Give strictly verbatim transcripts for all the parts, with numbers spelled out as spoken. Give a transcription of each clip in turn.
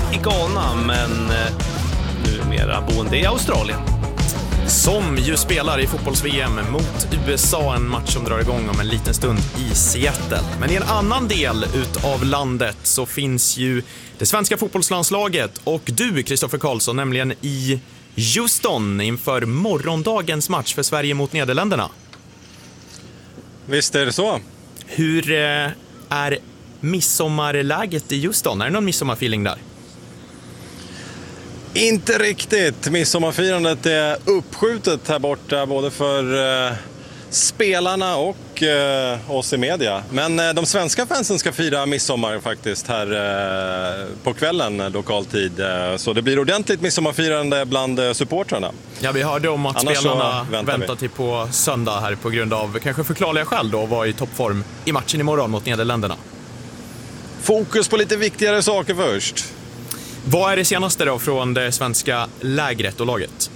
i Ghana, men numera boende i Australien. Som ju spelar i fotbolls-V M mot U S A, en match som drar igång om en liten stund i Seattle. Men i en annan del utav landet så finns ju det svenska fotbollslandslaget och du, Kristoffer Karlsson, nämligen i Houston inför morgondagens match för Sverige mot Nederländerna. Visst är det så. Hur eh, är midsommarläget i Houston? Är det någon midsommarfeeling där? Inte riktigt. Midsommarfirandet är uppskjutet här borta både för eh, spelarna och eh, oss i media. Men eh, de svenska fansen ska fira midsommar faktiskt här eh, på kvällen lokal tid. Eh, så det blir ordentligt midsommarfirande bland eh, supportrarna. Ja, vi hörde om att Annars spelarna väntar, väntar till på söndag här på grund av kanske förklarliga skäl då, var i toppform i matchen imorgon mot Nederländerna. Fokus på lite viktigare saker först. Vad är det senaste då från det svenska lägret och laget?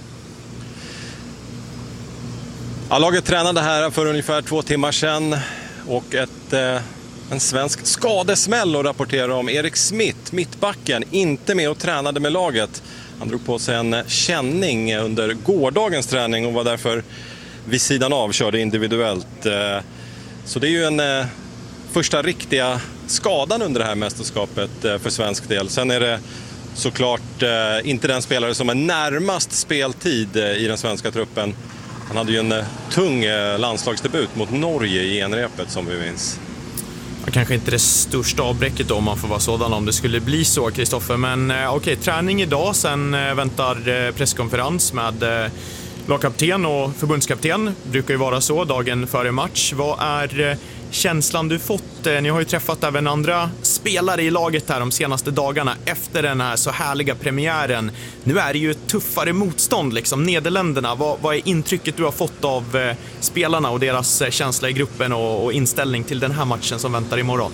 Ja, laget tränade här för ungefär två timmar sedan och ett, eh, en svensk skadesmäll att rapportera om. Erik Smith, mittbacken, inte med och tränade med laget. Han drog på sig en känning under gårdagens träning och var därför vid sidan av, körde individuellt. Eh, så det är ju en eh, första riktiga skadan under det här mästerskapet eh, för svensk del. Sen är det såklart eh, inte den spelare som är närmast speltid eh, i den svenska truppen. Han hade ju en eh, tung eh, landslagsdebut mot Norge i genrepet som vi minns. Ja, kanske inte det största avbräcket då, om man får vara sådan om det skulle bli så, Kristoffer. Men eh, okej, träning idag, sen eh, väntar eh, presskonferens med eh, lagkapten och förbundskapten. Brukar ju vara så dagen före match. Vad är eh, känslan du fått? Ni har ju träffat även andra spelare i laget här de senaste dagarna efter den här så härliga premiären. Nu är det ju ett tuffare motstånd, liksom Nederländerna. Vad, vad är intrycket du har fått av eh, spelarna och deras eh, känsla i gruppen och, och inställning till den här matchen som väntar imorgon?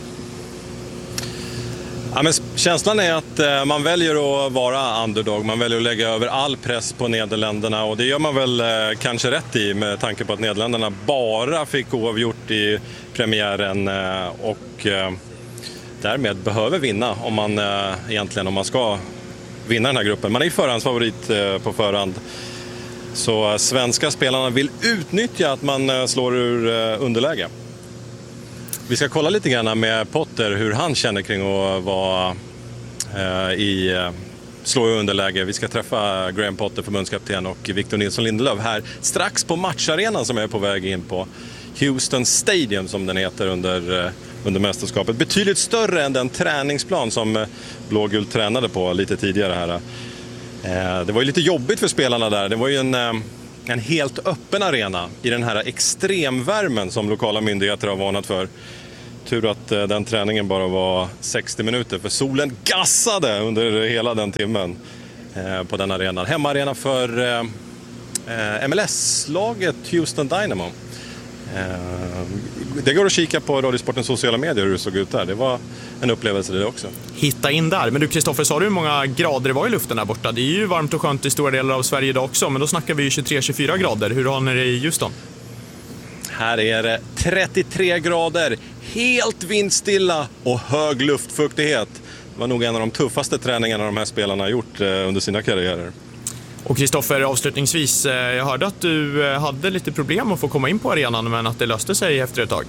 Ja, men känslan är att eh, man väljer att vara underdog. Man väljer att lägga över all press på Nederländerna och det gör man väl eh, kanske rätt i med tanke på att Nederländerna bara fick oavgjort i premiären eh, och eh, därmed behöver vinna om man eh, egentligen om man ska vinna den här gruppen. Man är ju förhandsfavorit eh, på förhand. Så eh, svenska spelarna vill utnyttja att man eh, slår ur eh, underläge. Vi ska kolla lite grann med Potter hur han känner kring att vara eh, i eh, slå i underläge. Vi ska träffa Graham Potter, förbundskapten, och Victor Nilsson Lindelöf här strax på matcharenan som jag är på väg in på. Houston Stadium som den heter under, eh, under mästerskapet. Betydligt större än den träningsplan som eh, Blågult tränade på lite tidigare här. Eh, det var ju lite jobbigt för spelarna där. Det var ju en... Eh, En helt öppen arena i den här extremvärmen som lokala myndigheter har varnat för. Tur att eh, den träningen bara var sextio minuter för solen gassade under hela den timmen eh, på den arenan. Hemmaarena för eh, eh, M L S-laget Houston Dynamo. Eh, det går att kika på Radiosportens sociala medier hur det såg ut där. Det var en upplevelse det också. Hitta in där. Men du, Kristoffer, sa du hur många grader det var i luften där borta? Det är ju varmt och skönt i stora delar av Sverige idag också, men då snackar vi ju tjugotre till tjugofyra grader. Hur har ni det i Houston? Här är det trettiotre grader, helt vindstilla och hög luftfuktighet. Det var nog en av de tuffaste träningarna de här spelarna har gjort under sina karriärer. Och Kristoffer, avslutningsvis, jag hörde att du hade lite problem att få komma in på arenan, men att det löste sig efter ett tag.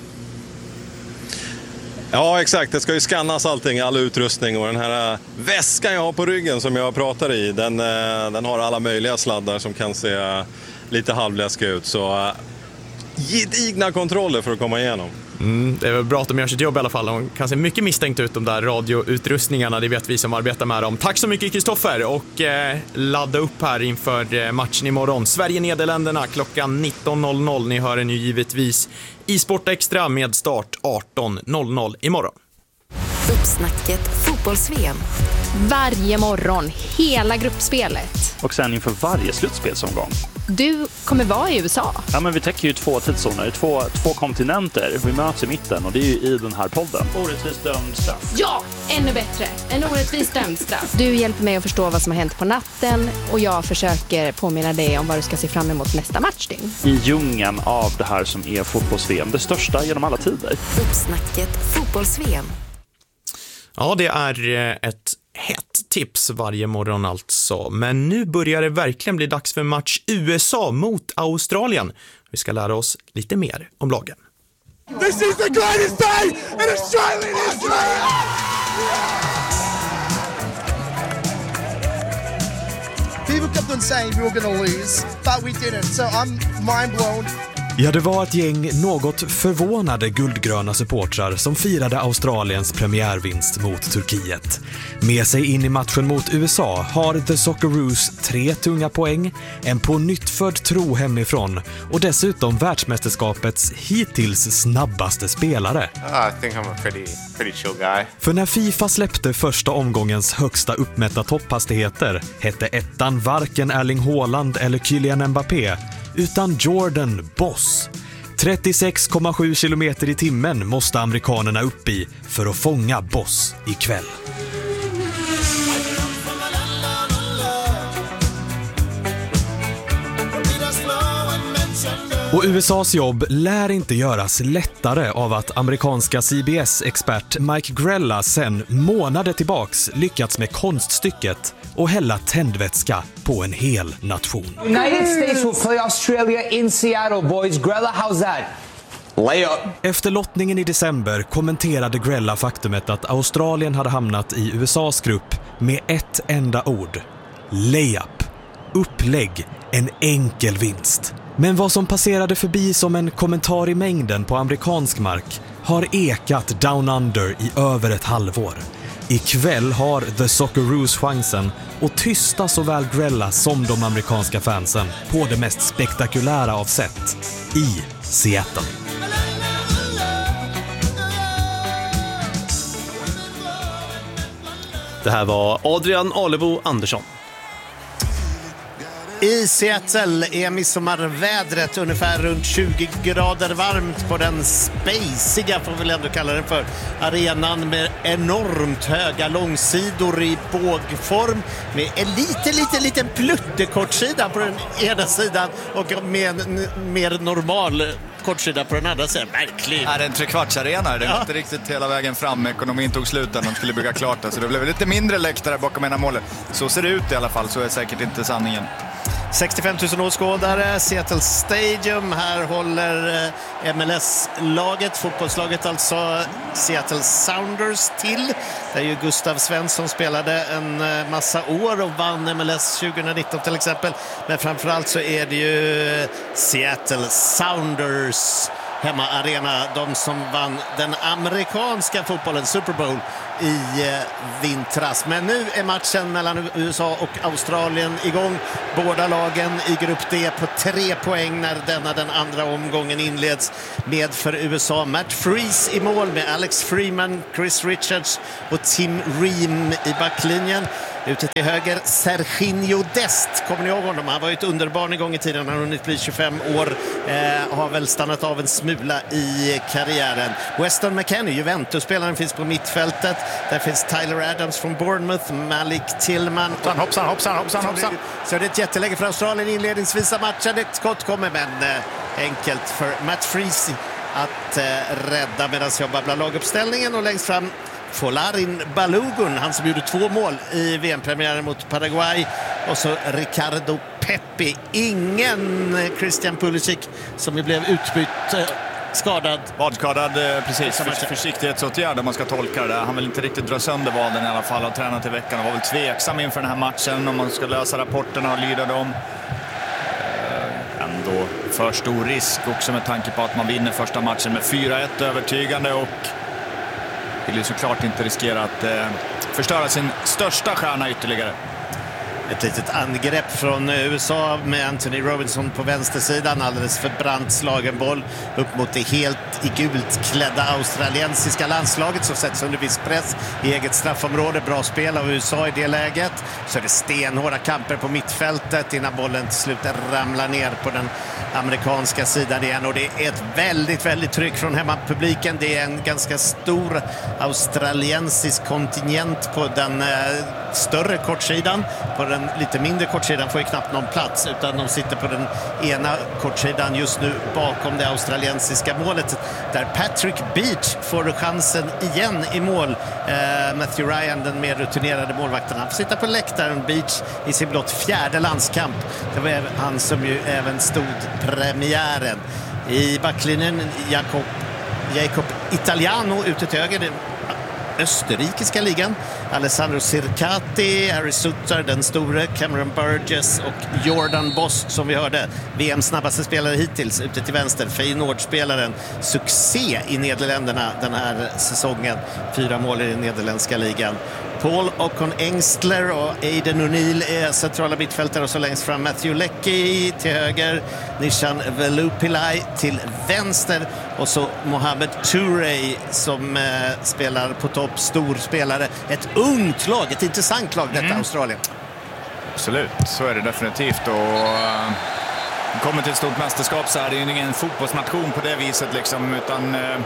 Ja, exakt. Det ska ju skannas allting, all utrustning, och den här väskan jag har på ryggen som jag pratar i, den, den har alla möjliga sladdar som kan se lite halvläskiga ut. Så gedigna kontroller för att komma igenom. Mm, det är väl bra att de gör sitt jobb i alla fall. De kan se mycket misstänkt ut, de där radioutrustningarna. Det vet vi som arbetar med dem. Tack så mycket, Kristoffer, och eh, ladda upp här inför matchen imorgon. Sverige-Nederländerna klockan nitton noll noll. Ni hör den ju givetvis i Sport Extra med start arton noll noll imorgon. Uppsnacket fotbolls-V M. Varje morgon, hela gruppspelet. Och sen inför varje slutspelsomgång. Du kommer vara i U S A. Ja, men vi täcker ju två tidszoner, två, två kontinenter. Vi möts i mitten och det är ju i den här podden. Orättvist dömd straff. Ja, ännu bättre. En orättvist dömd straff. Du hjälper mig att förstå vad som har hänt på natten och jag försöker påminna dig om vad du ska se fram emot nästa matchdygn. I djungeln av det här som är fotbolls-V M, det största genom alla tider. Uppsnacket fotbolls-V M. Ja, det är ett hett tips varje morgon alltså. Men nu börjar det verkligen bli dags för match U S A mot Australien. Vi ska lära oss lite mer om lagen. This is the greatest day in Australian history! People kept on saying we were going to lose, but we didn't. So I'm mind blown. Ja, det var ett gäng något förvånade guldgröna supportrar som firade Australiens premiärvinst mot Turkiet. Med sig in i matchen mot U S A har The Socceroos tre tunga poäng, en på nyttfödd tro hemifrån och dessutom världsmästerskapets hittills snabbaste spelare. I think I'm a pretty, pretty chill guy. För när FIFA släppte första omgångens högsta uppmätta topphastigheter hette ettan varken Erling Haaland eller Kylian Mbappé, utan Jordan Boss. trettiosex komma sju kilometer i timmen måste amerikanerna upp i för att fånga Boss ikväll. Och U S A:s jobb lär inte göras lättare av att amerikanska C B S-expert Mike Grella sen månader tillbaks lyckats med konststycket och hälla tändvätska på en hel nation. United States will play Australia in Seattle, boys. Grella, how's that? Layup. Efter lottningen i december kommenterade Grella faktumet att Australien hade hamnat i U S A:s grupp med ett enda ord. Layup. Upplägg. En enkel vinst. Men vad som passerade förbi som en kommentar i mängden på amerikansk mark har ekat down under i över ett halvår. Ikväll har The Socceroos chansen att tysta såväl Grella som de amerikanska fansen på det mest spektakulära av sätt i Seattle. Det här var Adrian Alebo Andersson. I Seattle är midsommarvädret ungefär runt tjugo grader varmt på den spaceiga, får vi väl ändå kalla den för, arenan med enormt höga långsidor i bågform med en liten, liten, liten pluttekortsida på den ena sidan och med en mer normal kortsida på den andra sidan. Verkligen. Är det en trekvartsarena? Det är ja. inte riktigt hela vägen fram. Ekonomin tog slut när de skulle bygga klart det. Så det blev lite mindre läktare bakom ena målet. Så ser det ut i alla fall, så är säkert inte sanningen. sextiofem tusen åskådare, Seattle Stadium. Här håller M L S-laget, fotbollslaget alltså, Seattle Sounders till. Där ju Gustav Svensson spelade en massa år och vann M L S tjugonitton till exempel. Men framförallt så är det ju Seattle Sounders hemmaarena, de som vann den amerikanska fotbollen Super Bowl i eh, vintras. Men nu är matchen mellan U S A och Australien igång. Båda lagen i grupp D på tre poäng när denna den andra omgången inleds med för U S A Matt Freese i mål med Alex Freeman, Chris Richards och Tim Ream i backlinjen. Ute till höger Serginho Dest, kommer ni ihåg honom? Han var ju ett underbarn en gång i tiden, han har hunnit bli tjugofem år, eh, har väl stannat av en smula i karriären. Weston McKennie, Juventus-spelaren, finns på mittfältet. Där finns Tyler Adams från Bournemouth, Malik Tillman. Hoppsan, hoppsan, hoppsan, hoppsan, hoppsan. Så det är ett jätteläge för Australien inledningsvis av matchen. Ett skott kommer, men eh, enkelt för Matt Freese att eh, rädda medan jag babblar laguppställningen. Och längst fram Folarin Balogun, han som gjorde två mål i V M-premiären mot Paraguay, och så Ricardo Pepi. Ingen Christian Pulisic som ju blev utbytt, eh, skadad. Vadskadad, precis. För, försiktighetsåtgärd om man ska tolka det där. Han vill inte riktigt dra sönder vaden i alla fall, och tränat i veckan och var väl tveksam inför den här matchen om man ska lösa rapporterna och lyda dem. Eh, ändå för stor risk också med tanke på att man vinner första matchen med fyra ett övertygande, och vill ju såklart inte riskera att eh, förstöra sin största stjärna ytterligare. Ett litet angrepp från U S A med Anthony Robinson på vänstersidan. Alldeles för brant slagen boll upp mot det helt i gult klädda australiensiska landslaget som sätts under viss press i eget straffområde. Bra spel av U S A i det läget. Så är det stenhårda kamper på mittfältet innan bollen till slut ramlar ner på den amerikanska sidan igen. Och det är ett väldigt, väldigt tryck från hemmapubliken. Det är en ganska stor australiensisk kontingent på den eh, större kortsidan. På den den lite mindre kortsidan får ju knappt någon plats, utan de sitter på den ena kortsidan just nu bakom det australiensiska målet, där Patrick Beach får chansen igen i mål. Eh, Matthew Ryan, den mer rutinerade målvakten, han får sitta på läktaren. Beach i sin blott fjärde landskamp. Det var han som ju även stod premiären. I backlinjen Jakob, Jakob Italiano ute till höger, österrikiska ligan. Alessandro Circati, Harry Sutter, den store, Cameron Burgess och Jordan Boss, som vi hörde, V M:s snabbaste spelare hittills, ute till vänster. Feyenoord-spelaren, succé i Nederländerna den här säsongen. Fyra mål i den nederländska ligan. Paul Ocon-Engstler och Aiden O'Neill är centrala mittfältare, och så längst fram Matthew Leckie till höger, Nishan Velupillai till vänster, och så Mohamed Touré som eh, spelar på topp, stor spelare. Ett ungt lag, ett intressant lag detta, mm. Australien. Absolut, så är det definitivt, och uh, kommer till ett stort mästerskap så är det ju ingen fotbollsnation på det viset liksom, utan uh,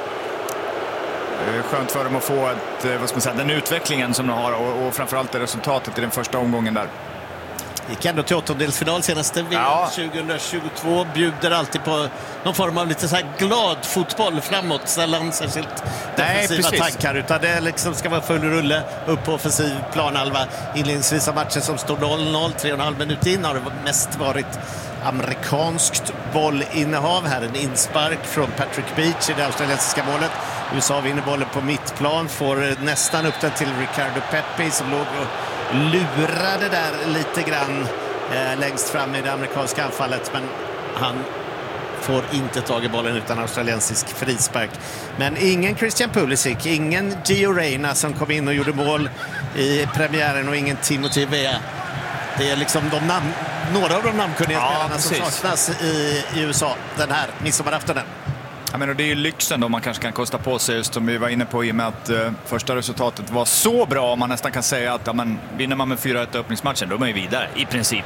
skönt för dem att få ett, vad ska man säga, den utvecklingen som de har, och, och framförallt det resultatet i den första omgången där. Gick ändå till åttondelsfinal senaste V M ja. tjugohundratjugotvå, bjuder alltid på någon form av lite så här glad fotboll framåt, sällan särskilt defensiva tankar, utan det liksom ska vara full rulle upp på offensiv planhalva. Inledningsvis av matchen som står noll noll, tre och en halv minut in, har det mest varit amerikanskt bollinnehav. Här en inspark från Patrick Beach i det australiensiska målet. U S A vinner bollen på mittplan, får nästan upp den till Ricardo Pepi som låg och lurade där lite grann eh, längst fram i det amerikanska anfallet, men han får inte tag i bollen utan australiensisk frispark. Men ingen Christian Pulisic, ingen Gio Reyna som kom in och gjorde mål i premiären, och ingen Timothy Weah. Det är liksom de namn, några av de namnkunniga ja, spelarna precis. som saknas i, i U S A den här midsommaraftonen. Ja, men det är ju lyxen då man kanske kan kosta på sig, just som vi var inne på, i och med att uh, första resultatet var så bra. Man nästan kan säga att ja, men, vinner man med fyra ett öppningsmatchen, då är man ju vidare i princip.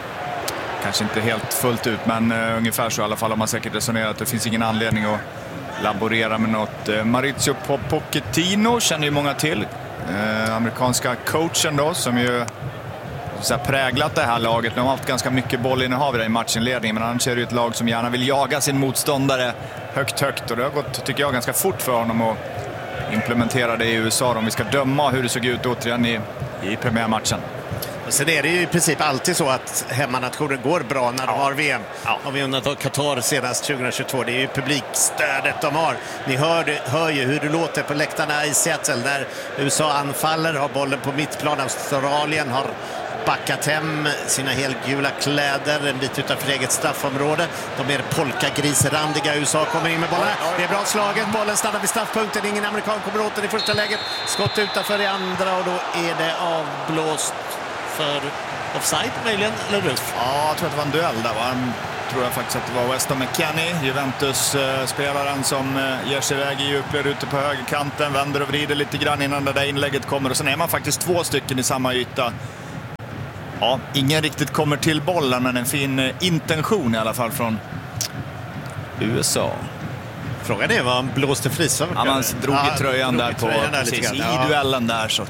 Kanske inte helt fullt ut, men uh, ungefär så i alla fall har man säkert resonerat. Det finns ingen anledning att laborera med något. Uh, Maurizio Pochettino känner ju många till. Uh, amerikanska coachen då, som ju så här präglat det här laget. De har haft ganska mycket bollinnehav i matchinledningen, men annars är det ju ett lag som gärna vill jaga sin motståndare högt, högt. Och det har gått, tycker jag, ganska fort för honom att implementera det i U S A om vi ska döma hur det såg ut återigen i, i premiärmatchen. Och sen är det ju i princip alltid så att hemmanationen går bra när de har V M. Ja. Om vi undrar Qatar senast tjugohundratjugotvå, det är ju publikstödet de har. Ni hör, hör ju hur det låter på läktarna i Seattle där U S A anfaller, har bollen på mittplan. Australien har backat hem sina helgula kläder en bit utanför eget straffområde. De är polkagrisrandiga. U S A kommer in med bollen. Det är bra slaget. Bollen stannar vid straffpunkten. Ingen amerikan kommer åt den i första läget. Skott utanför i andra, och då är det avblåst för offside möjligen, eller Ruf? Ja, jag tror att det var en duell där, va? Jag tror jag faktiskt att det var Weston McKennie, Juventus-spelaren, som ger sig iväg i djupled ute på högerkanten, vänder och vrider lite grann innan det där inlägget kommer, och sen är man faktiskt två stycken i samma yta. Ja, ingen riktigt kommer till bollen, men en fin intention i alla fall från U S A. Frågan är vad han blåste frisar. Ja, man drog i tröjan ja, där på tröjan där precis, i ja. duellen där. Så.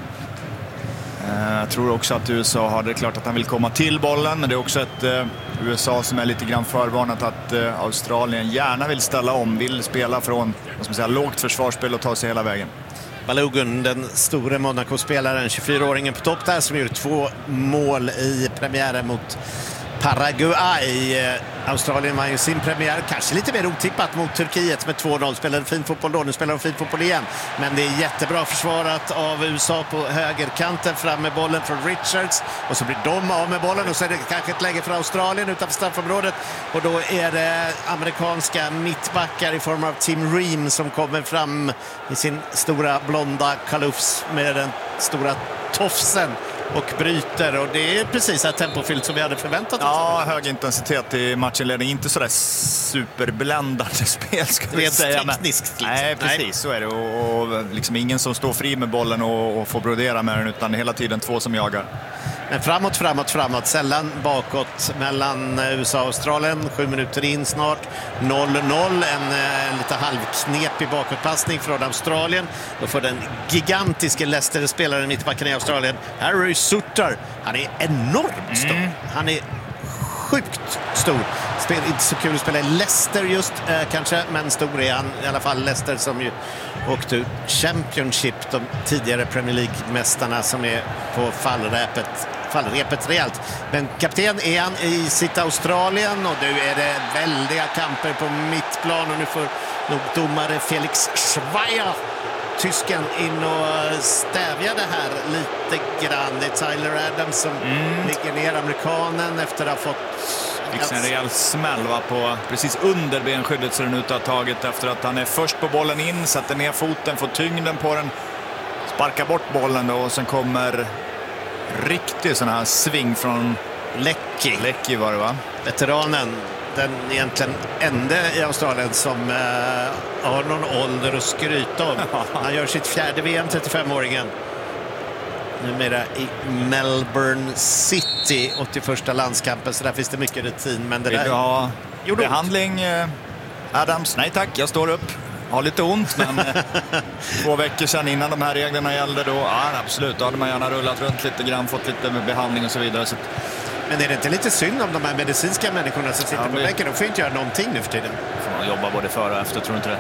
Uh, jag tror också att U S A har det klart att han vill komma till bollen, men det är också ett uh, U S A som är lite grann förvarnat att uh, Australien gärna vill ställa om, vill spela från, vad ska man säga, lågt försvarsspel och ta sig hela vägen. Balogun, den store Monaco-spelaren, tjugofyraåringen på topp där, som gjorde två mål i premiären mot Paraguay. Australien var ju sin premiär, kanske lite mer otippat, mot Turkiet med två noll. Spelade fin fotboll då, nu spelar de fin fotboll igen. Men det är jättebra försvarat av U S A på högerkanten, fram med bollen från Richards. Och så blir de av med bollen, och så är det kanske ett läge för Australien utanför straffområdet. Och då är det amerikanska mittbackar i form av Tim Ream som kommer fram i sin stora blonda kalufs med den stora tofsen och bryter, och det är precis ett tempofyllt som vi hade förväntat oss. Ja, hög intensitet i matchinledning, inte sådär superbländande spel ska vi säga. Tekniskt liksom. Nej, precis, Nej. så är det, och, och liksom ingen som står fri med bollen och, och får brodera med den, utan hela tiden två som jagar. Men framåt, framåt, framåt. Sällan bakåt mellan U S A och Australien. Sju minuter in snart. noll noll. En eh, lite halvknepig bakåtpassning från Australien. Då får den gigantiska Leicester-spelaren mittbacken i Australien, Harry Sutter. Han är enormt stor. Mm. Han är sjukt stor. Spel, inte så kul att spela i Leicester just eh, kanske, men stor är han i alla fall. Leicester som ju åkte ut Championship, de tidigare Premier League-mästarna som är på fallrepet, fallrepet rejält. Men kapten är han i sitt Australien och nu är det väldiga kamper på mittplan och nu får nog domare Felix Schweier, tysken, in och stävja det här lite grann. Det är Tyler Adams som mm. ligger ner, amerikanen, efter att ha fått fick en rejäl smäll va, på precis under benskyddet ser den ut att ha tagit efter att han är först på bollen in, sätter ner foten, får tyngden på den, sparkar bort bollen då, och sen kommer riktigt sån här sving från Leckie. Leckie var det va? Veteranen, den egentligen enda i Australien som eh, har någon ålder att skryta om. Han gör sitt fjärde V M, trettiofemåringen. Numera i Melbourne City, åttioförsta landskampen, så där finns det mycket rutin. Men det Vill där... du ha behandling, eh, Adams? Nej tack, jag står upp. Har lite ont, men två veckor sedan innan de här reglerna gällde då, ja absolut, då hade man gärna rullat runt lite grann, fått lite med behandling och så vidare. Så... Men är det inte lite synd om de här medicinska människorna som sitter ja, på det... bänken? De får inte göra någonting nu för tiden. Får man jobba både före och efter, tror du inte det?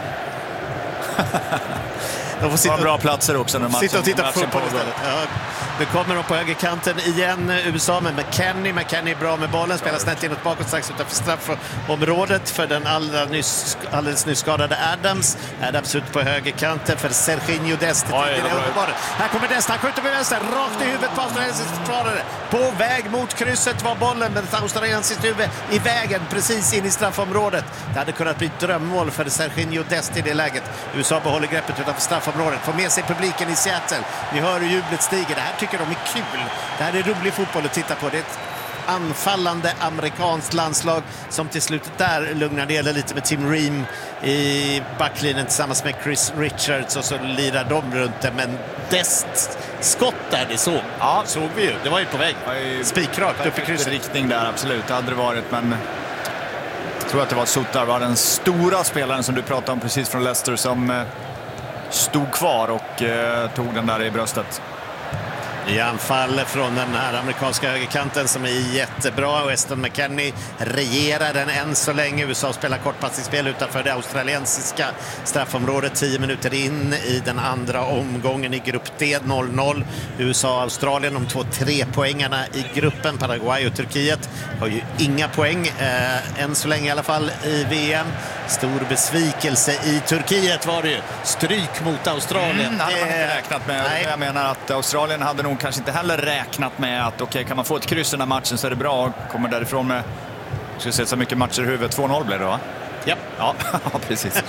De får sitta och bra platser också när matchen, sitta och titta matchen på fotboll istället. Ja, nu kommer de på högerkanten igen, U S A med McKennie. McKennie är bra med bollen, spelar snett inåt bakåt strax utanför straffområdet för den allra nyss, alldeles nyss skadade Adams. Adams ut på högerkanten för Serginho Dest. Här kommer Dest, han skjuter med vänster, rakt i huvudet på australiensisk försvarare. På väg mot krysset var bollen, men ett australiensiskt huvud i vägen precis in i straffområdet. Det hade kunnat bli ett drömmål för Serginho Dest i det läget. U S A behåller greppet utanför straffområdet, får med sig publiken i Seattle. Vi hör hur jublet stiger. Det här tycker de är kul. Det här är rolig fotboll att titta på. Det är ett anfallande amerikanskt landslag som till slut där lugnar ner det lite med Tim Ream i backlinjen tillsammans med Chris Richards, och så lirar de runt det. Men Dest skott där, det såg. Ja, såg vi ju. Det var ju på väg. Spikrakt upp i krysset. Riktning där, absolut. Det hade det varit, men jag tror att det var Sutter, var den stora spelaren som du pratade om precis från Leicester, som stod kvar och eh, tog den där i bröstet. I anfall från den här amerikanska högerkanten som är jättebra. Weston McKennie regerar den än så länge. U S A spelar kortpassningsspel utanför det australiensiska straffområdet. Tio minuter in i den andra omgången i grupp D, noll noll. U S A och Australien, de två trepoängarna i gruppen. Paraguay och Turkiet har ju inga poäng eh, än så länge i alla fall i V M. Stor besvikelse i Turkiet var det ju. Stryk mot Australien. Mm, hade man inte räknat med. Nej. Jag menar att Australien hade nog kanske inte heller räknat med att okej, okay, kan man få ett kryss i den här matchen så är det bra. Kommer därifrån med, jag ska säga så mycket matcher i huvudet. två noll blev det va? Ja. Ja, precis.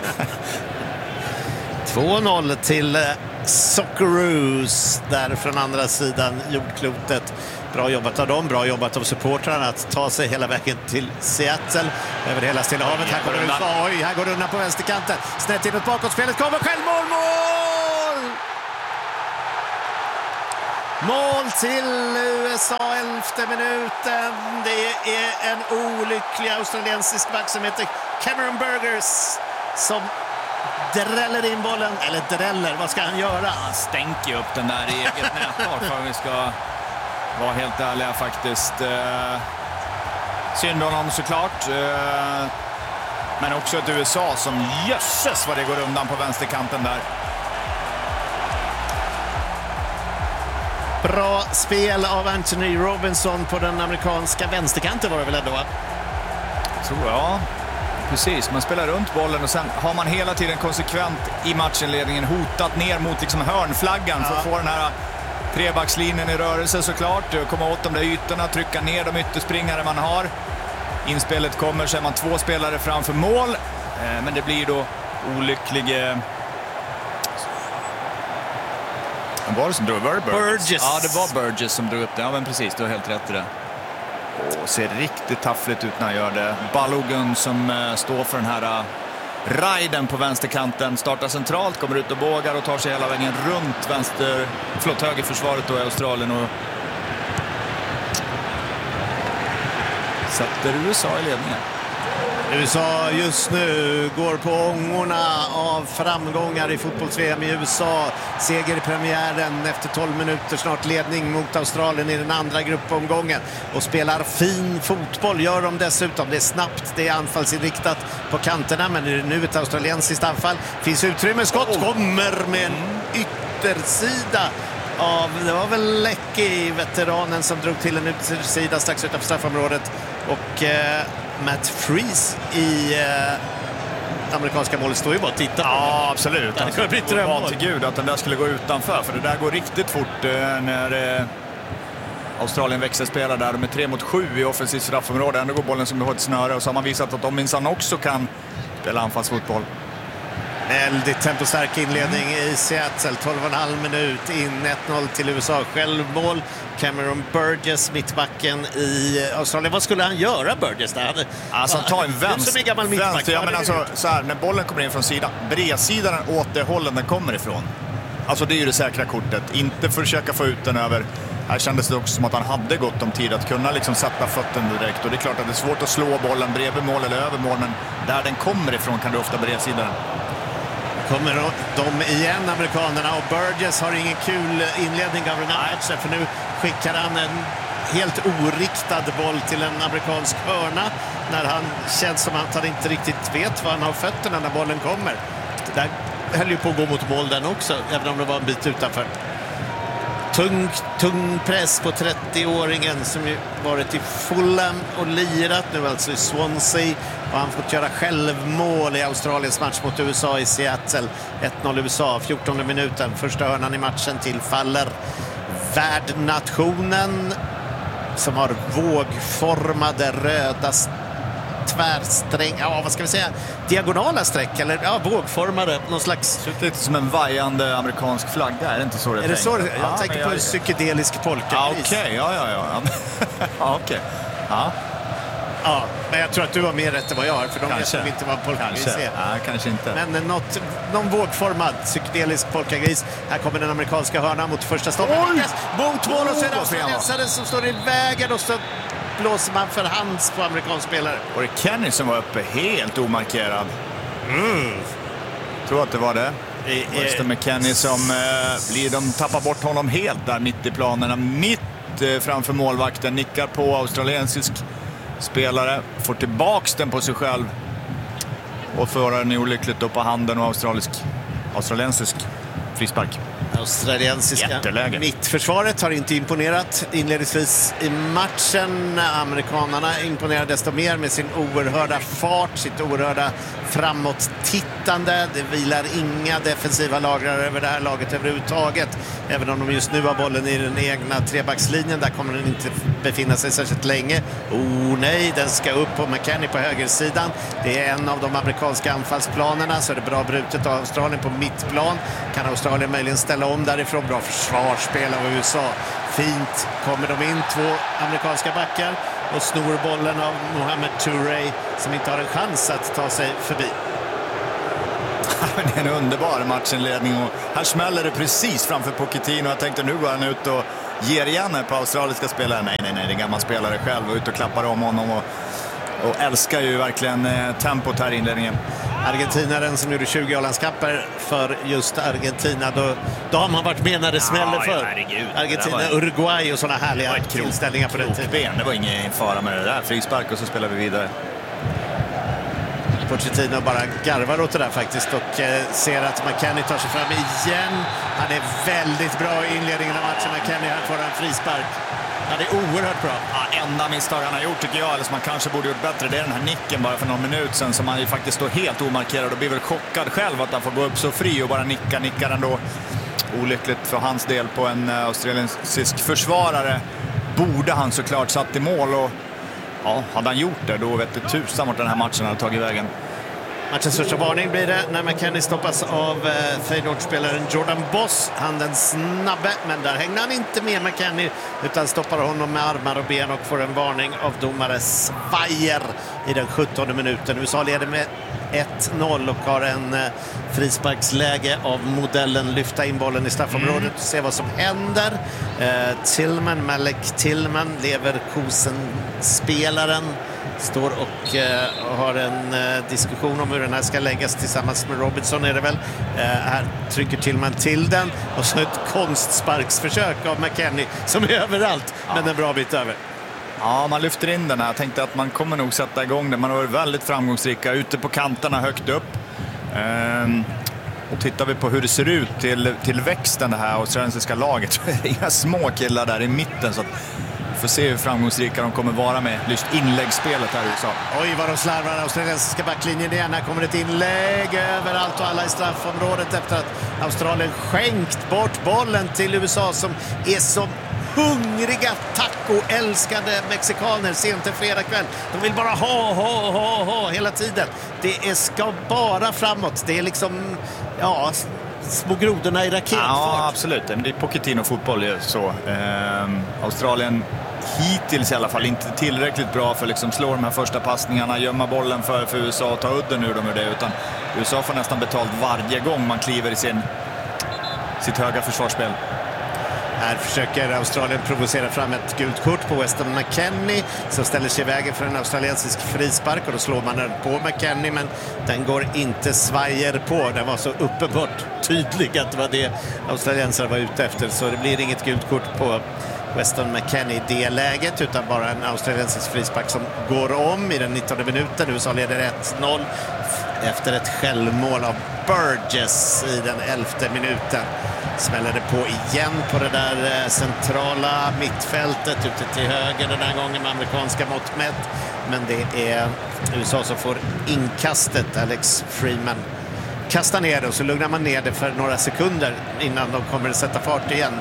två noll till Socceroos där från andra sidan jordklotet. Bra jobbat av dem, bra jobbat av supportrarna att ta sig hela vägen till Seattle över hela Stilla havet. Här går det undan. Oj, här går det undan på vänsterkanten. Snett inåt bakåt, spelet kommer, självmål, mål! Mål till U S A, elfte minuten. Det är en olycklig australiensisk back som heter Cameron Burgers som dräller in bollen. Eller dräller, vad ska han göra? Han stänker upp den där i eget nättak, för vi ska vara helt ärliga faktiskt. Eh, synd honom såklart. Eh, men också ett U S A som jösses vad det går undan på vänsterkanten där. Bra spel av Anthony Robinson på den amerikanska vänsterkanten var det väl ändå, va? Tror jag. Precis, man spelar runt bollen och sen har man hela tiden konsekvent i matchenledningen hotat ner mot liksom hörnflaggan ja. för att få den här trebackslinjen i rörelse såklart. Komma åt de där ytorna, trycka ner de ytterspringare man har. Inspelet kommer så är man två spelare framför mål. Men det blir då olycklig... Var det som drog Burgess? Burgess. Ja, det var Burgess som drog upp det. Ja, men precis, du har helt rätt i det. Och ser riktigt taffligt ut när han gör det. Balogun som uh, står för den här uh, riden på vänsterkanten. Startar centralt, kommer ut och bågar och tar sig hela vägen runt vänster, förlåt, högerförsvaret då i Australien och sätter U S A i ledningen. U S A just nu går på ångorna av framgångar i fotbolls-V M i U S A. Seger i premiären efter tolv minuter, snart ledning mot Australien i den andra gruppomgången. Och spelar fin fotboll, gör de dessutom. Det är snabbt, det är anfallsinriktat på kanterna, men är det nu ett australiensiskt anfall. Finns utrymme, skott kommer med en yttersida. Av, det var väl Leckie, veteranen, som drog till en yttersida strax utanför straffområdet. Och eh, Matt Freese i eh, amerikanska målet står ju bara och tittar. Ja, absolut. Det kunde bli drömmål. Till Gud att den där skulle gå utanför, för det där går riktigt fort eh, när eh, Australien växelspelar där. De är tre mot sju i offensivt straffområde. Ändå går bollen som har ett snöre, och så har man visat att de minsann också kan spela anfallsfotboll. Väldigt tempostark inledning i Seattle, tolv och en halv minut in, ett noll till U S A. Självmål, Cameron Burgess, mittbacken i Australien. Vad skulle han göra, Burgess där? Alltså ta en vänster, som en gammal mittback. vänster, ja, men alltså, så här, när bollen kommer in från sidan, bredsidan åt det hållen den kommer ifrån. Alltså det är ju det säkra kortet, inte försöka få ut den över. Här kändes det också som att han hade gott om tid att kunna liksom sätta fötten direkt. Och det är klart att det är svårt att slå bollen bredvid mål eller över mål, men där den kommer ifrån kan du ofta bredsidan. Kommer de igen, amerikanerna, och Burgess har ingen kul inledning av den här matchen, för nu skickar han en helt oriktad boll till en amerikansk hörna när han känns som att han inte riktigt vet var han har fötterna när bollen kommer. Det där höll ju på att gå mot mål den också, även om det var en bit utanför. Tung, tung press på trettioåringen som ju varit i Fulham och lirat nu alltså i Swansea, och han fått göra självmål i Australiens match mot U S A i Seattle. ett noll U S A, fjortonde minuten, första hörnan i matchen tillfaller värdnationen som har vågformade röda tvärsträng, ja vad ska vi säga, diagonala streck, eller ja, vågformade, någon slags... Lite som en vajande amerikansk flagga, är det inte så det är? Är det så? Jag ja, tänker på jag... en psykedelisk polka. Ja, okej, okay. ja, ja, ja. ja, okej. Okay. Ja. Ja, men jag tror att du har mer rätt än vad jag har, för de kanske. vet inte vad polkagris är. Ja, kanske inte. Men något, någon vågformad psykedelisk polkagris. Här kommer den amerikanska hörnan mot första stoppen. Mot mål, och så är det australiensaren som står i vägen, och så blåser man för hands på amerikansk spelare. Och det är Kenny som var uppe helt omarkerad. Mm. Jag tror att det var det. Det är med Kenny som eh, blir, de tappar bort honom helt där mitt i planerna. Mitt eh, framför målvakten, nickar på australiensisk spelare, får tillbaks den på sig själv och för den olyckligt upp på handen, och australisk, australiensisk frispark. Australiensiska Jätteläge. Mittförsvaret har inte imponerat inledningsvis i matchen. Amerikanerna imponerar desto mer med sin oerhörda fart, sitt oerhörda framåt-tittande. Det vilar inga defensiva lagrar över det här laget överhuvudtaget. Även om de just nu har bollen i den egna trebackslinjen, där kommer den inte befinna sig särskilt länge. Oh nej, den ska upp på McKennie på högersidan. Det är en av de amerikanska anfallsplanerna, så är det bra brutet av Australien på mittplan. Kan Australien möjligen ställa om därifrån? Bra försvarsspel av U S A. Fint kommer de in, två amerikanska backar, och snor bollen av Mohamed Touré som inte har en chans att ta sig förbi. Det är en underbar matchinledning, och här smäller det precis framför Pochettino. Jag tänkte nu går han ut och ger igen på australiska spelare. Nej, nej, nej, det är en gammal spelare själv, och ut och klappar om honom och, och älskar ju verkligen eh, tempot här i inledningen. Argentinaren som gjorde tjugo A-landskapper för just Argentina. Då, då har man varit med när det smäller för. Ja, herregud. Argentina, var... Uruguay och sådana härliga tillställningar på den tiden. Det var ingen fara med det där. Frispark, och så spelar vi vidare. Pochettino bara garvar åt det där faktiskt, och eh, ser att McKennie tar sig fram igen. Han är väldigt bra i inledningen av matchen. McKennie, här får en frispark. Ja, det är oerhört bra. Ja, enda misstag han har gjort tycker jag, eller som man kanske borde gjort bättre, det är den här nicken bara för någon minut sedan som han ju faktiskt står helt omarkerad och blir väl chockad själv att han får gå upp så fri och bara nicka, nickar ändå. Olyckligt för hans del på en uh, australiensisk försvarare. Borde han såklart satt i mål, och ja, hade han gjort det då vet du tusan vart den här matchen hade tagit vägen. Matchens största varning blir det när McKennie stoppas av eh, Feyenoord-spelaren Jordan Boss. Han den snabbe, men där hängde han inte med McKennie utan stoppar honom med armar och ben och får en varning av domare Svajer i den sjuttonde minuten. U S A leder med ett noll och har en eh, frisparksläge av modellen lyfta in bollen i straffområdet mm. och se vad som händer. Eh, Tillman, Malek Tillman, Leverkusen-spelaren, står och eh, har en eh, diskussion om hur den här ska läggas tillsammans med Robinson är det väl. Eh, här trycker Tillman till den och så ett konstsparksförsök av McKennie som är överallt, ja. Men en bra bit över. Ja, man lyfter in den här. Jag tänkte att man kommer nog sätta igång den. Man har varit väldigt framgångsrika ute på kanterna högt upp. Ehm, och tittar vi på hur det ser ut till, till växten det här australiensiska laget så är det inga små killar där i mitten så att vi får se hur framgångsrika de kommer vara med just inläggsspelet här i U S A. Oj, vad de slarvar australiensiska backlinjen igen. Här kommer ett inlägg överallt och alla i straffområdet efter att Australien skänkt bort bollen till U S A som är som hungriga, taco-älskade mexikaner sent en fredag kväll. De vill bara ha, ha, ha, ha hela tiden. Det är, ska bara framåt. Det är liksom, ja, små grodorna i raketfart. Ja, absolut. Det är Pochettino-fotboll så. Ehm, Australien hittills i alla fall inte tillräckligt bra för att liksom slå de här första passningarna, gömma bollen för, för U S A och ta udden ur dem ur det. Utan U S A får nästan betalt varje gång man kliver i sin, sitt höga försvarsspel. Här försöker Australien provocera fram ett gult kort på Weston McKennie som ställer sig i vägen för en australiensisk frispark och då slår man den på McKennie men den går inte svajer på. Den var så uppenbart tydlig att det var det australiensare var ute efter så det blir inget gult kort på Weston McKennie i det läget utan bara en australiensisk frispark som går om i den nittonde minuten. U S A leder ett noll efter ett självmål av Burgess i den elfte minuten. Smällde på igen på det där centrala mittfältet ute till höger den här gången med amerikanska mått mätt. Men det är U S A som får inkastet. Alex Freeman kastar ner det och så lugnar man ner det för några sekunder innan de kommer att sätta fart igen.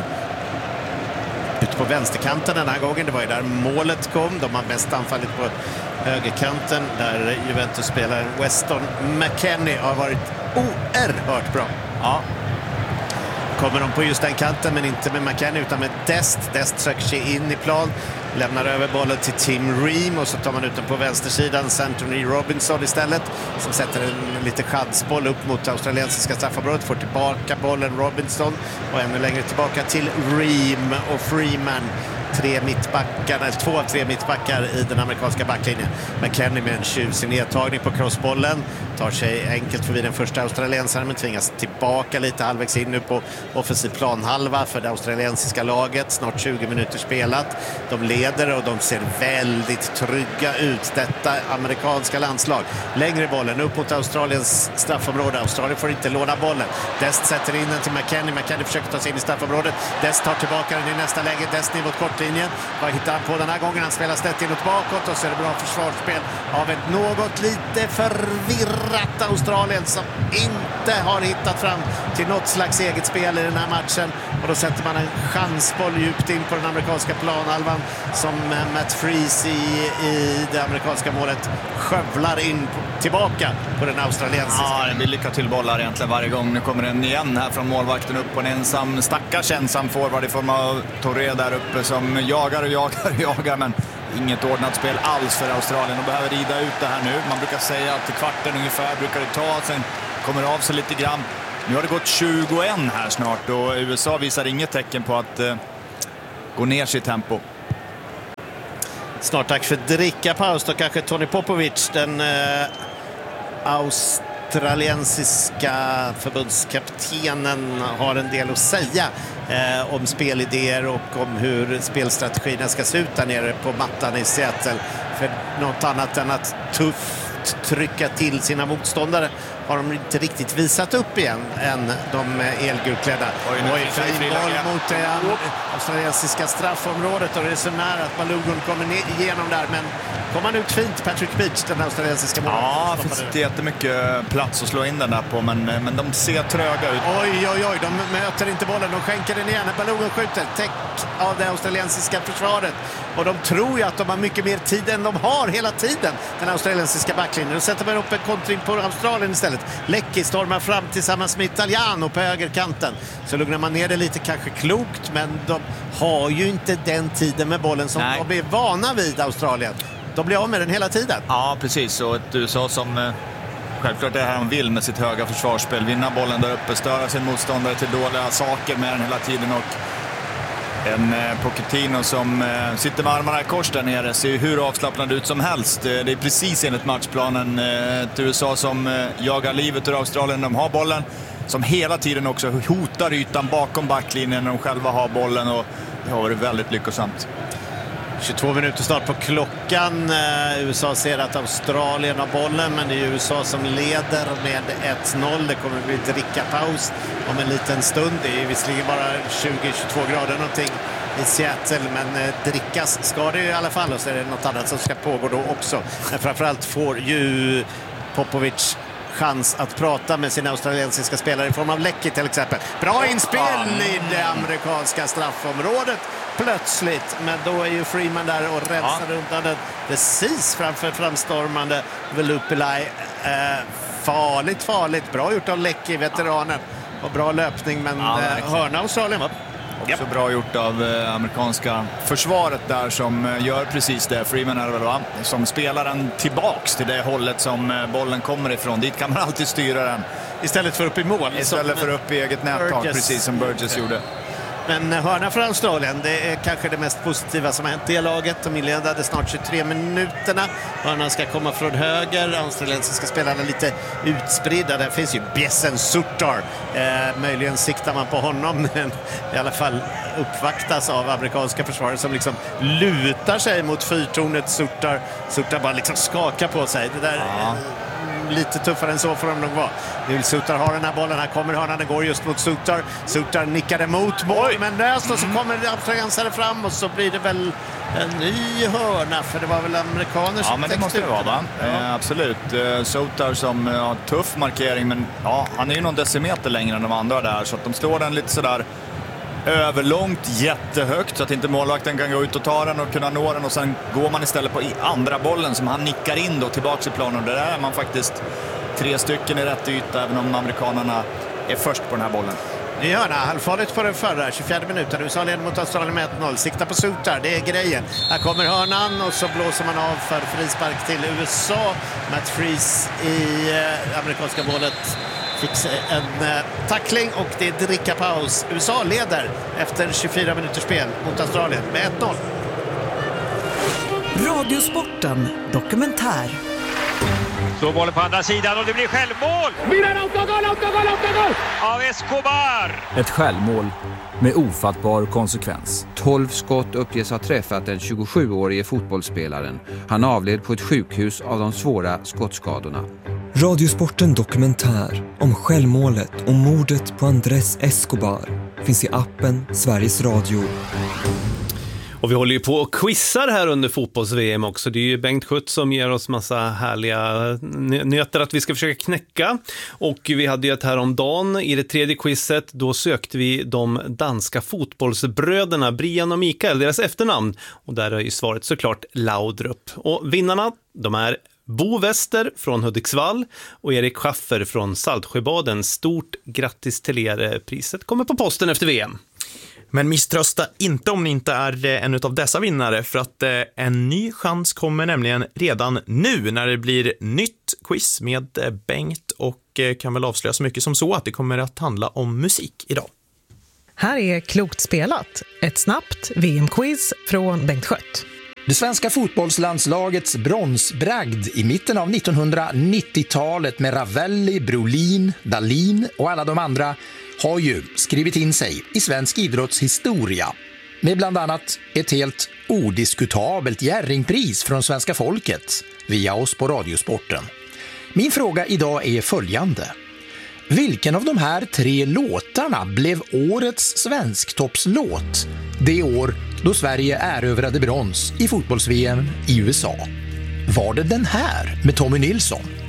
Ute på vänsterkanten den här gången, det var ju där målet kom. De har mest anfallit på högerkanten där Juventus-spelaren Weston McKennie har varit oerhört bra. Ja. Kommer de på just den kanten men inte med McKennie utan med Dest. Dest söker sig in i plan, lämnar över bollen till Tim Ream och så tar man ut den på vänstersidan. Anthony Robinson istället som sätter en lite chansboll upp mot australiensiska straffområdet. Får tillbaka bollen Robinson och ännu längre tillbaka till Ream och Freeman. Tre mittbackar, eller två av tre mittbackar i den amerikanska backlinjen. McKennie med en tjusig nedtagning på crossbollen. Tar sig enkelt förbi den första australiensaren men tvingas tillbaka lite halvvägs in nu på offensiv planhalva för det australiensiska laget. Snart tjugo minuter spelat. De leder och de ser väldigt trygga ut. Detta amerikanska landslag. Längre bollen upp mot Australiens straffområde. Australien får inte låna bollen. Dest sätter in den till McKennie. McKennie försöker ta sig in i straffområdet. Dest tar tillbaka den i nästa läge. Dest ner mot kortlinjen. Vad hittar han på den här gången? Han spelar snett inåt bakåt och så är det bra försvarsspel av ett något lite förvirrat Australien som inte har hittat fram till något slags eget spel i den här matchen. Och då sätter man en chansboll djupt in på den amerikanska planhalvan som Matt Freese i, i det amerikanska målet skövlar in på, tillbaka på den australiensiska. Ja, det blir lycka till bollar egentligen varje gång. Nu kommer den igen här från målvakten upp på en ensam, stackars ensam forward i form av Torre där uppe som jagar och jagar och jagar men inget ordnat spel alls för Australien. De behöver rida ut det här nu. Man brukar säga att i kvarten ungefär brukar det ta, sen kommer av sig lite grann. Nu har det gått tjugoen här snart och U S A visar inget tecken på att eh, gå ner sitt tempo. Snart tack för drickapaus då kanske Tony Popovic, den eh, australiensiska förbundskaptenen, har en del att säga eh, om spelidéer och om hur spelstrategierna ska se ut där nere på mattan i Seattle. För något annat än att tufft trycka till sina motståndare har de inte riktigt visat upp igen än de elgulklädda. Oj, fin boll mot det australiensiska straffområdet och det är så nära att Balogun kommer igenom där, men kommer han ut fint, Patrick Beach, den australiensiska målen. Ja, det finns inte jättemycket plats att slå in den där på, men, men de ser tröga ut. Oj, oj, oj, de möter inte bollen, de skänker den igen. Balogun skjuter, täck av det australiensiska försvaret. Och de tror ju att de har mycket mer tid än de har hela tiden, den australiensiska backlinjen. Och sätter man upp en kontring på Australien istället. Leckie stormar fram tillsammans med Italiano på högerkanten. Så lugnar man ner det lite, kanske klokt, men de har ju inte den tiden med bollen som Nej. de är vana vid, Australien. De blir av med den hela tiden. Ja, precis. Och ett U S A som självklart det här han vill med sitt höga försvarsspel. Vinna bollen där uppe, störa sin motståndare till dåliga saker med den hela tiden. Och en eh, Pochettino som eh, sitter med armarna i kors där nere ser hur avslappnad ut som helst. Eh, det är precis enligt matchplanen. Eh, ett U S A som eh, jagar livet ur Australien när de har bollen. Som hela tiden också hotar ytan bakom backlinjen när de själva har bollen. Och det har varit väldigt lyckosamt. tjugotvå minuter snart på klockan. Uh, U S A ser att Australien har bollen, men det är U S A som leder med ett noll. Det kommer att bli drickapaus om en liten stund. Det är visserligen bara tjugo till tjugotvå grader någonting i Seattle, men uh, drickas ska det i alla fall, och så är det något annat som ska pågå då också. Men framförallt får ju Popovic chans att prata med sina australiensiska spelare i form av Leckie till exempel. Bra inspel i det amerikanska straffområdet plötsligt, men då är ju Freeman där och rensar ja. undan den precis framför framstormande Velupilai. Eh, farligt, farligt. Bra gjort av Leckie, veteranen. Och bra löpning, men ja, eh, hörna Australien va? Också yep. bra gjort av eh, amerikanska försvaret där som eh, gör precis det. Freeman är det väl va? Som spelar den tillbaks till det hållet som eh, bollen kommer ifrån. Dit kan man alltid styra den. Istället för upp i mål. Istället för upp i eget nättak, precis som Burgess gjorde. Men hörna för Australien, det är kanske det mest positiva som har hänt i laget. De inledade snart tjugotre minuterna. Hörnan ska komma från höger. Australiensiska spelarna lite utspridda. Där finns ju Bjesen Suttar. Eh, möjligen siktar man på honom, men i alla fall uppvaktas av amerikanska försvarare som liksom lutar sig mot fyrtornet. Suttar, Suttar bara liksom skakar på sig. Det där... Ja. Lite tuffare än så får de nog vara. Nu vill Suttar ha den här bollen. Här kommer hörnan, den går just mot Suttar. Suttar nickade mot mål, men näst och så kommer det australiensare fram och så blir det väl en ny hörna, för det var väl amerikaner som ja, men det måste det vara va? Ja. Eh, absolut. Eh, Suttar som har eh, tuff markering, men ja, han är ju någon decimeter längre än de andra där, så att de slår den lite sådär överlångt, jättehögt, så att inte målvakten kan gå ut och ta den och kunna nå den, och sen går man istället på i andra bollen som han nickar in då tillbaka i planen. Det där är man faktiskt tre stycken i rätt yta, även om amerikanerna är först på den här bollen. Ny hörna, halvfarligt på den förra, tjugofjärde minuten. U S A leder mot Australien med ett noll. Sikta på Suttar, det är grejen. Här kommer hörnan och så blåser man av för frispark till U S A. Matt Freese i eh, amerikanska målet fick en eh, tackling och det är drickapaus. U S A leder efter tjugofyra minuters spel mot Australien med ett noll. Radiosporten dokumentär. Så bollen på andra sidan och det blir självmål! Miran, autogol, autogol, autogol! Av Escobar! Ett självmål med ofattbar konsekvens. tolv skott uppges ha träffat den tjugosjuårige fotbollsspelaren. Han avled på ett sjukhus av de svåra skottskadorna. Radiosporten dokumentär om självmålet och mordet på Andrés Escobar finns i appen Sveriges Radio. Och vi håller ju på och quizar här under fotbolls-V M också. Det är ju Bengt Schutt som ger oss massa härliga nötter att vi ska försöka knäcka. Och vi hade ju ett här om dagen i det tredje quizet. Då sökte vi de danska fotbollsbröderna Brian och Mikael, deras efternamn. Och där är ju svaret såklart Laudrup. Och vinnarna, de är Bo Wester från Hudiksvall och Erik Schaffer från Saltsjöbaden. Stort grattis till er. Priset kommer på posten efter V M. Men misströsta inte om ni inte är en av dessa vinnare, för att en ny chans kommer nämligen redan nu när det blir nytt quiz med Bengt, och kan väl avslöja så mycket som så att det kommer att handla om musik idag. Här är Klokt spelat, ett snabbt V M-quiz från Bengt Schutt. Det svenska fotbollslandslagets bronsbragd i mitten av nittonhundranittiotalet med Ravelli, Brolin, Dahlin och alla de andra har ju skrivit in sig i svensk idrottshistoria med bland annat ett helt odiskutabelt Jerringpris från svenska folket via oss på Radiosporten. Min fråga idag är följande. Vilken av de här tre låtarna blev årets svensktoppslåt det år då Sverige erövrade brons i fotbolls-V M i U S A? Var det den här med Tommy Nilsson?